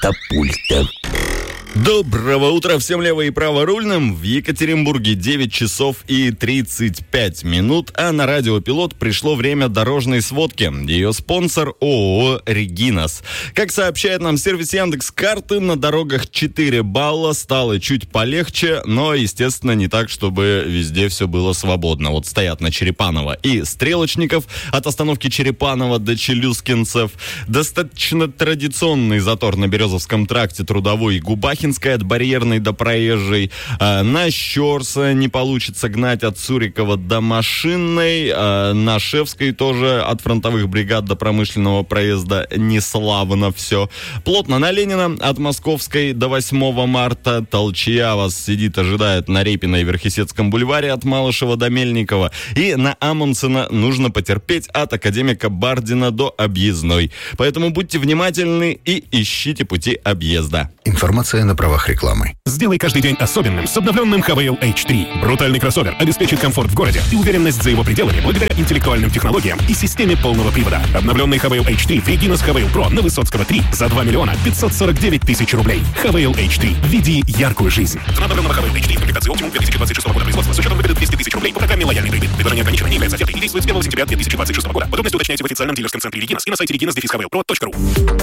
катапульта. Доброго утра всем лево- и праворульным. В Екатеринбурге 9 часов и 35 минут, а на радио «Пилот» пришло время дорожной сводки. Ее спонсор ООО «Регинас». Как сообщает нам сервис Яндекс.Карты, на дорогах 4 балла, стало чуть полегче, но, естественно, не так, чтобы везде все было свободно. Вот стоят на Черепаново и Стрелочников, от остановки Черепаново до Челюскинцев. Достаточно традиционный затор на Березовском тракте, Трудовой и Губахинской, от Барьерной до Проезжей. На Щорса не получится гнать от Цурикова до Машинной. На Шевской тоже от фронтовых бригад до Промышленного проезда неславно все. Плотно на Ленина от Московской до 8 марта. Толчья вас сидит, ожидает на Репиной и Верхесецком бульваре от Малышева до Мельникова. И на Амундсена нужно потерпеть от Академика Бардина до Объездной. Поэтому будьте внимательны и ищите пути объезда. Информация на правах рекламы. Сделай каждый день особенным с обновленным Havail H3. Брутальный кроссовер обеспечит комфорт в городе и уверенность за его пределами благодаря интеллектуальным технологиям и системе полного привода. Обновленный Havail H3 в Регинас Havail Pro на Высоцкого 3 за 2 миллиона 549 тысяч рублей. Havail H3. Веди яркую жизнь. Цена обновленного Havail H3 в комплектации Optimum 2026 года производства с учетом выгоды 200 тысяч рублей по программе «Лояльный кредит». Предложение ограничено, не является офертой и действует с 1 сентября 2026 года. Подробности уточняйте в официальном дилерском центре Регинас и на сайте reginas-havailpro.ru.